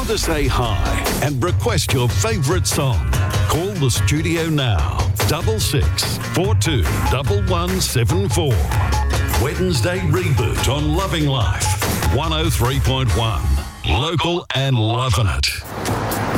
Want to say hi and request your favourite song? Call the studio now. 66 42 1174. Wednesday Reboot on Loving Life. 103.1. Local and loving it.